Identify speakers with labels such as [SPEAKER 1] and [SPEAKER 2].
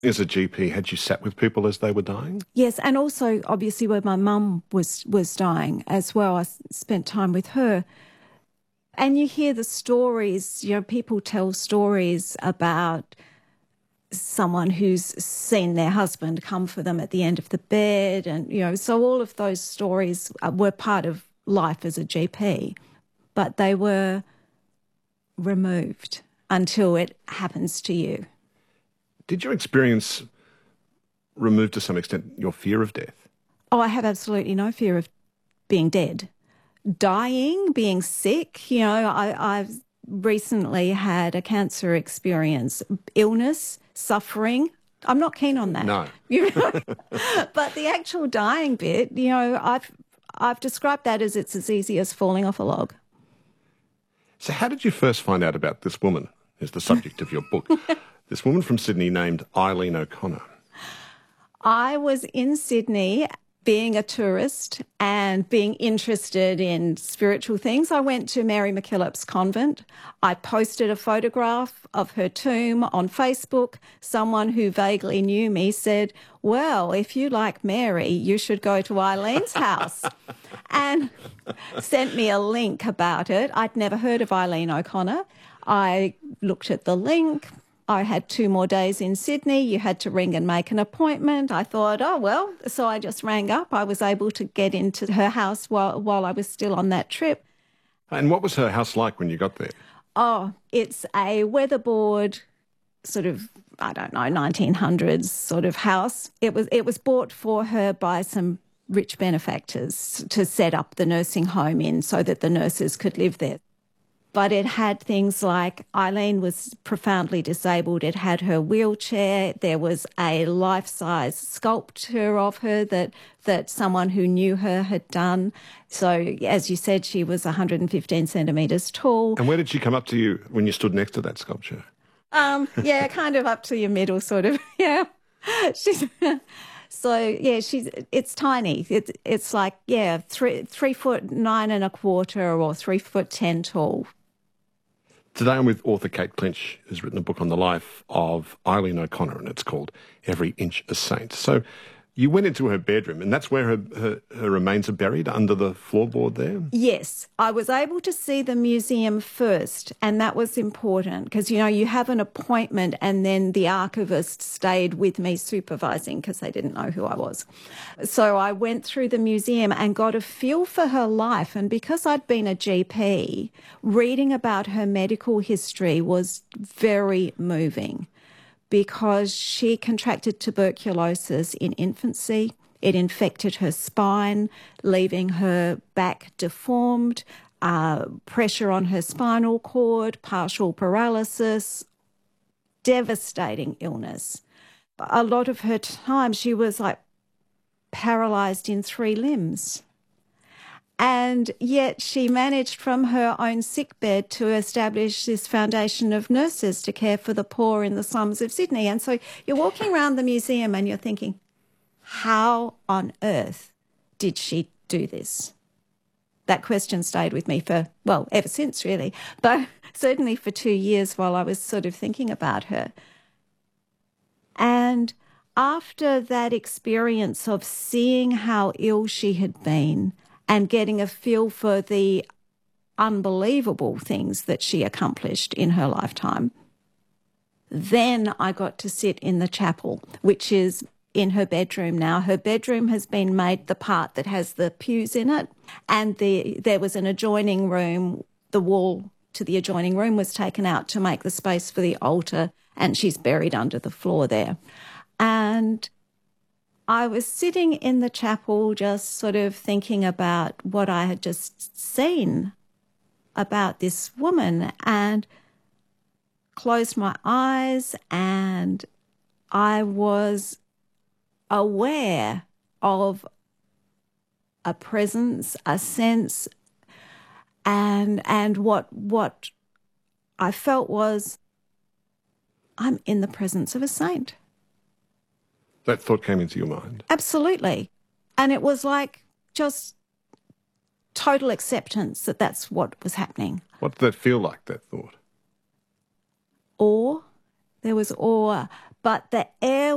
[SPEAKER 1] As a GP, had you sat with people as they were dying?
[SPEAKER 2] Yes, and also obviously where my mum was dying as well. I spent time with her. And you hear the stories, people tell stories about someone who's seen their husband come for them at the end of the bed. And, so all of those stories were part of life as a GP, but they were removed until it happens to you.
[SPEAKER 1] Did your experience remove to some extent your fear of death?
[SPEAKER 2] Oh, I have absolutely no fear of being dead. Dying, being sick, I've recently had a cancer experience, illness, suffering. I'm not keen on that.
[SPEAKER 1] No.
[SPEAKER 2] But the actual dying bit, I've described that as it's as easy as falling off a log.
[SPEAKER 1] So how did you first find out about this woman, as the subject of your book? This woman from Sydney named Eileen O'Connor.
[SPEAKER 2] I was in Sydney being a tourist and being interested in spiritual things. I went to Mary MacKillop's convent. I posted a photograph of her tomb on Facebook. Someone who vaguely knew me said, well, if you like Mary, you should go to Eileen's house. And sent me a link about it. I'd never heard of Eileen O'Connor. I looked at the link. I had 2 more days in Sydney. You had to ring and make an appointment. I thought, oh, well, so I just rang up. I was able to get into her house while I was still on that trip.
[SPEAKER 1] And what was her house like when you got there?
[SPEAKER 2] Oh, it's a weatherboard sort of, 1900s sort of house. It was bought for her by some rich benefactors to set up the nursing home in so that the nurses could live there. But it had things like Eileen was profoundly disabled. It had her wheelchair. There was a life-size sculpture of her that someone who knew her had done. So, as you said, she was 115 centimetres tall.
[SPEAKER 1] And where did she come up to you when you stood next to that sculpture?
[SPEAKER 2] Yeah, kind of up to your middle, sort of. Yeah. So, yeah, it's tiny. It's like, 3'9" or 3'10" tall.
[SPEAKER 1] Today I'm with author Kate Clinch, who's written a book on the life of Eileen O'Connor, and it's called Every Inch a Saint. So you went into her bedroom, and that's where her remains are buried, under the floorboard there?
[SPEAKER 2] Yes. I was able to see the museum first, and that was important because, you have an appointment and then the archivist stayed with me supervising because they didn't know who I was. So I went through the museum and got a feel for her life, and because I'd been a GP, reading about her medical history was very moving, because she contracted tuberculosis in infancy. It infected her spine, leaving her back deformed, pressure on her spinal cord, partial paralysis, devastating illness. A lot of her time she was like paralysed in 3 limbs. And yet she managed from her own sickbed to establish this foundation of nurses to care for the poor in the slums of Sydney. And so you're walking around the museum and you're thinking, how on earth did she do this? That question stayed with me for, ever since really, but certainly for 2 years while I was sort of thinking about her. And after that experience of seeing how ill she had been, and getting a feel for the unbelievable things that she accomplished in her lifetime, then I got to sit in the chapel, which is in her bedroom now. Her bedroom has been made the part that has the pews in it, and there was an adjoining room. The wall to the adjoining room was taken out to make the space for the altar, and she's buried under the floor there. And I was sitting in the chapel just sort of thinking about what I had just seen about this woman, and closed my eyes, and I was aware of a presence, a sense, and what I felt was, I'm in the presence of a saint.
[SPEAKER 1] That thought came into your mind?
[SPEAKER 2] Absolutely. And it was like just total acceptance that that's what was happening.
[SPEAKER 1] What did that feel like, that thought?
[SPEAKER 2] Awe. There was awe. But the air